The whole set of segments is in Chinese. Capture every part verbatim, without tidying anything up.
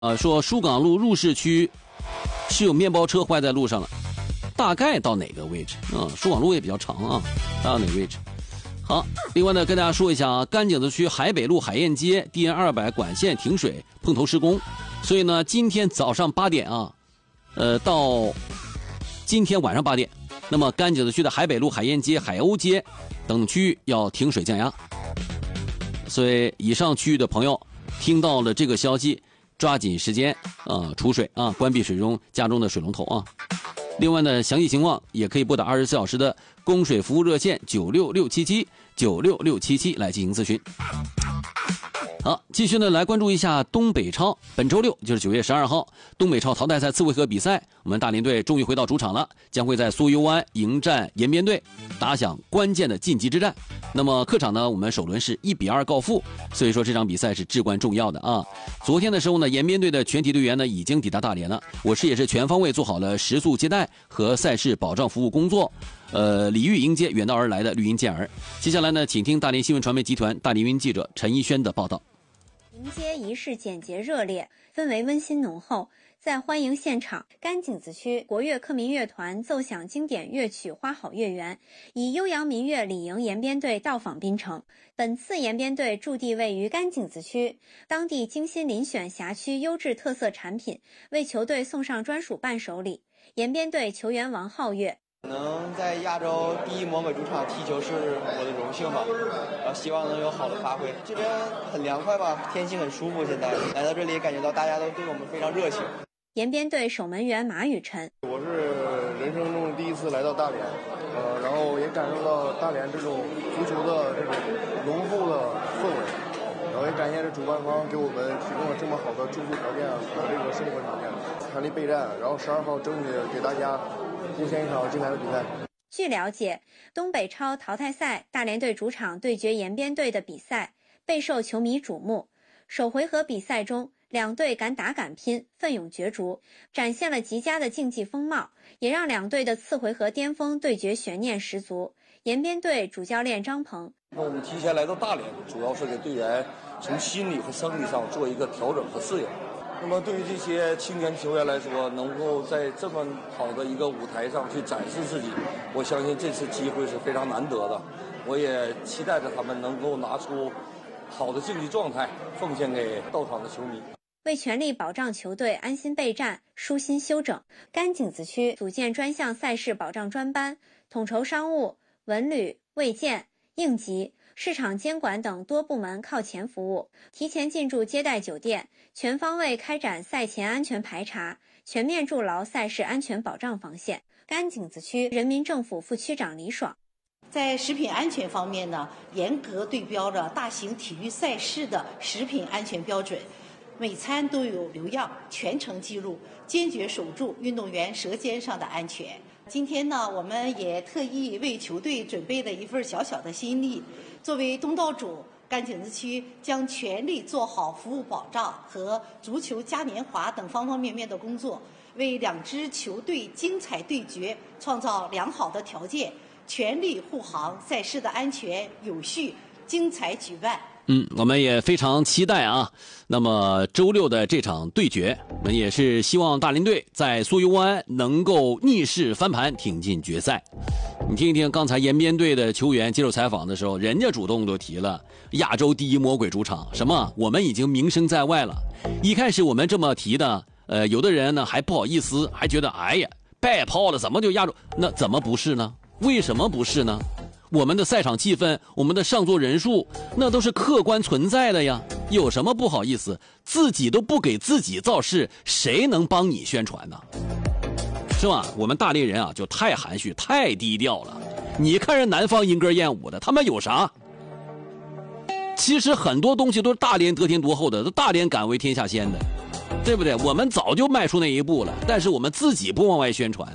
呃，说疏港路入市区是有面包车坏在路上了，大概到哪个位置？啊、嗯，疏港路也比较长啊，到哪个位置？好，另外呢，跟大家说一下啊，甘井子区海北路海燕街 D N 二百管线停水碰头施工，所以呢，今天早上八点啊，呃，到今天晚上八点，那么甘井子区的海北路、海燕街、海鸥街等区域要停水降压。所以以上区域的朋友听到了这个消息，抓紧时间啊、呃、储水啊，关闭水中家中的水龙头啊。另外呢，详细情况也可以拨打二十四小时的供水服务热线九六六七七九六六七七来进行咨询。好，继续呢来关注一下东北超。本周六就是九月十二号，东北超淘汰赛次回合比赛，我们大连队终于回到主场了，将会在苏油湾迎战延边队，打响关键的晋级之战。那么客场呢，我们首轮是一比二告负，所以说这场比赛是至关重要的啊。昨天的时候呢，延边队的全体队员呢已经抵达大连了，我市也是全方位做好了食宿接待和赛事保障服务工作。呃，礼遇迎接远道而来的绿茵健儿。接下来呢，请听大连新闻传媒集团大连云记者陈一轩的报道。 迎接仪式简洁热烈，氛围温馨浓厚。在欢迎现场，甘井子区国乐客民乐团奏响经典乐曲《花好月圆》，以悠扬民乐礼迎延边队到访槟城。本次延边队驻地位于甘井子区，当地精心遴选辖区优质特色产品，为球队送上专属伴手礼。延边队球员王皓月。 能在亚洲第一魔鬼主场踢球是我的荣幸吧，然后希望能有好的发挥。这边很凉快吧，天气很舒服，现在来到这里感觉到大家都对我们非常热情。 延边队守门员马雨辰， 我是人生中第一次来到大连，呃，然后也感受到大连这种足球的这种浓厚的氛围，然后也感谢这主办方给我们提供了这么好的住宿条件和这个生活条件，全力备战，然后十二号争取给大家贡献一场精彩的比赛。 据了解，东北超淘汰赛大连队主场对决延边队的比赛备受球迷瞩目。首回合比赛中，两队敢打敢拼，奋勇角逐，展现了极佳的竞技风貌，也让两队的次回合巅峰对决悬念十足。延边队主教练张鹏， 我们提前来到大连，主要是给队员从心理和生理上做一个调整和适应。那么对于这些青年球员来说，能够在这么好的一个舞台上去展示自己，我相信这次机会是非常难得的。我也期待着他们能够拿出好的竞技状态，奉献给到场的球迷。 为全力保障球队安心备战、舒心休整，甘井子区组建专项赛事保障专班，统筹商务、文旅、卫健、应急、市场监管等多部门靠前服务，提前进驻接待酒店，全方位开展赛前安全排查，全面筑牢赛事安全保障防线。甘井子区人民政府副区长李爽， 在食品安全方面呢，严格对标着大型体育赛事的食品安全标准，每餐都有留样，全程记录，坚决守住运动员舌尖上的安全。今天呢，我们也特意为球队准备了一份小小的心意。作为东道主，甘井子区将全力做好服务保障和足球嘉年华等方方面面的工作，为两支球队精彩对决创造良好的条件，全力护航赛事的安全有序、精彩举办。 嗯，我们也非常期待啊。那么周六的这场对决，我们也是希望大连队在苏油湾能够逆势翻盘，挺进决赛。你听一听刚才延边队的球员接受采访的时候，人家主动都提了亚洲第一魔鬼主场，什么我们已经名声在外了。一开始我们这么提的，呃，有的人呢还不好意思，还觉得哎呀败炮了，怎么就亚洲？那怎么不是呢？为什么不是呢？我们的赛场气氛，我们的上座人数，那都是客观存在的呀，有什么不好意思？自己都不给自己造势，谁能帮你宣传呢？是吧？我们大连人啊，就太含蓄、太低调了。你看人南方莺歌燕舞的，他们有啥？其实很多东西都是大连得天独厚的，都大连敢为天下先的，对不对？我们早就迈出那一步了，但是我们自己不往外宣传啊。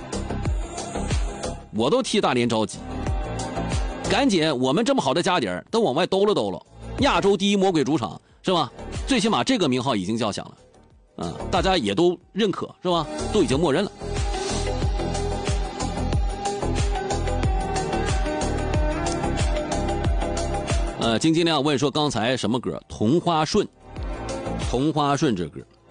我都替大连着急。赶紧，我们这么好的家底儿都往外兜了兜了，亚洲第一魔鬼主场是吧？最起码这个名号已经叫响了，嗯，大家也都认可是吧？都已经默认了。呃，金金亮问说刚才什么歌？同花顺，同花顺这歌。